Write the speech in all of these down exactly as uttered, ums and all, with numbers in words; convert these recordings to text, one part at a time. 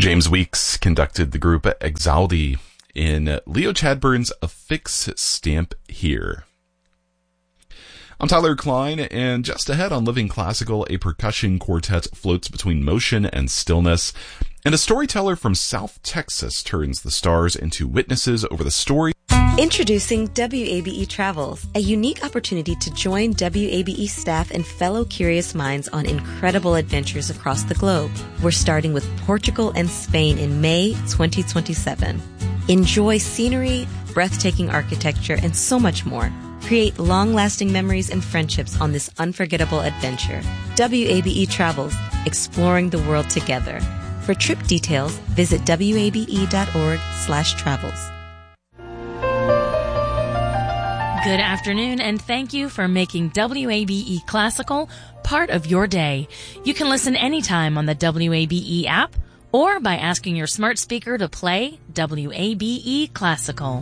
James Weeks conducted the group Exaldi in Leo Chadbourn's Affix Stamp Here. I'm Tyler Klein, and just ahead on Living Classical, a percussion quartet floats between motion and stillness, and a storyteller from South Texas turns the stars into witnesses over the story. Introducing W A B E Travels, a unique opportunity to join W A B E staff and fellow curious minds on incredible adventures across the globe. We're starting with Portugal and Spain in May twenty twenty-seven. Enjoy scenery, breathtaking architecture, and so much more. Create long-lasting memories and friendships on this unforgettable adventure. W A B E Travels, exploring the world together. For trip details, visit wabe.org slash travels. Good afternoon, and thank you for making W A B E Classical part of your day. You can listen anytime on the W A B E app or by asking your smart speaker to play W A B E Classical.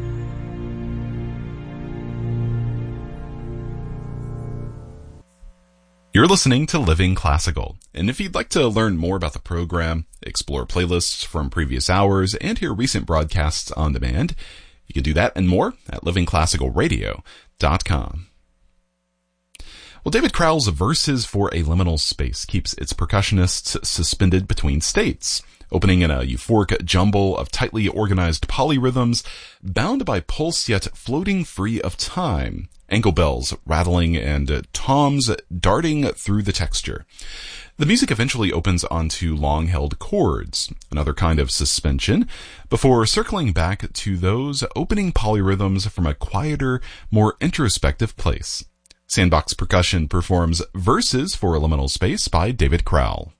You're listening to Living Classical, and if you'd like to learn more about the program, explore playlists from previous hours, and hear recent broadcasts on demand, you can do that and more at living classical radio dot com. Well, David Crowell's Verses for a Liminal Space keeps its percussionists suspended between states, opening in a euphoric jumble of tightly organized polyrhythms, bound by pulse yet floating free of time, ankle bells rattling and uh, toms darting through the texture. The music eventually opens onto long-held chords, another kind of suspension, before circling back to those opening polyrhythms from a quieter, more introspective place. Sandbox Percussion performs Verses for a Liminal Space by David Crowell.